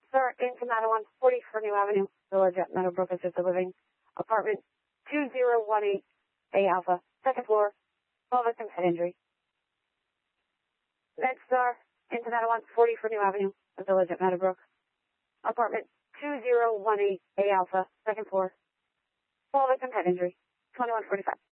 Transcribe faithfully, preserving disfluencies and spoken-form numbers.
MedStar into Mattawan, forty for New Avenue, Village at Meadowbrook Assisted Living, apartment two zero one eight A Alpha, second floor, all victims head injury. MedStar into Mattawan, forty for New Avenue, Village at Meadowbrook, apartment two zero one eight A Alpha, second floor, all victims head injury, twenty-one forty-five.